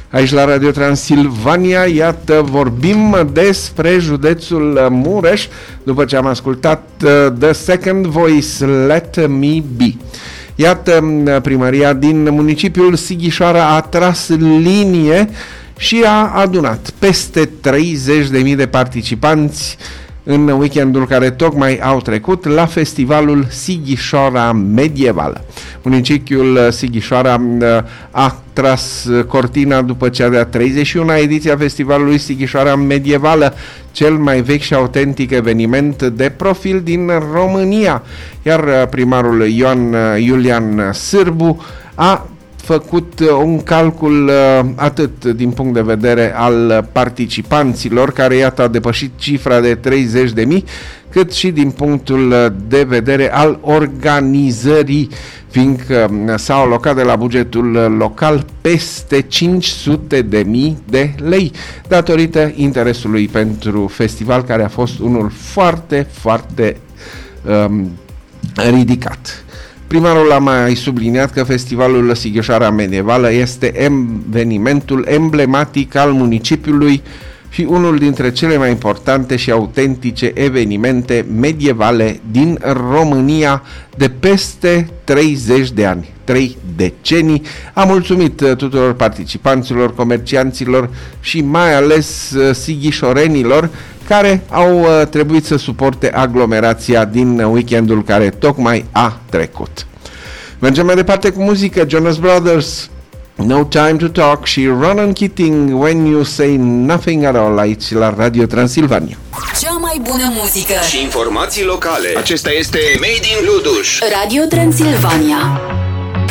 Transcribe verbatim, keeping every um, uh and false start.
Aici la Radio Transilvania, iată, vorbim despre județul Mureș, după ce am ascultat uh, The Second Voice, Let Me Be. Iată, primăria din municipiul Sighișoara a tras linie și a adunat peste treizeci de mii de participanți în weekendul care tocmai au trecut la festivalul Sighișoara Medievală. Municipiul Sighișoara a tras cortina după cea de-a treizeci și una ediție a festivalului Sighișoara Medievală, cel mai vechi și autentic eveniment de profil din România, iar primarul Ioan Iulian Sârbu a făcut un calcul atât din punct de vedere al participanților, care iată a depășit cifra de treizeci de mii, cât și din punctul de vedere al organizării, fiindcă s-au alocat de la bugetul local peste cinci sute de mii de lei, datorită interesului pentru festival, care a fost unul foarte, foarte um, ridicat. Primarul a mai subliniat că festivalul Sighișoara Medievală este evenimentul emblematic al municipiului și unul dintre cele mai importante și autentice evenimente medievale din România de peste treizeci de ani, trei decenii. A mulțumit tuturor participanților, comercianților și mai ales sighișorenilor care au trebuit să suporte aglomerația din weekendul care tocmai a trecut. Mergem mai departe cu muzică. Jonas Brothers, No Time to Talk, și Ronan Keating, When You Say Nothing at All, aici la Radio Transilvania. Cea mai bună muzică și informații locale. Acesta este Made in Luduș. Radio Transilvania.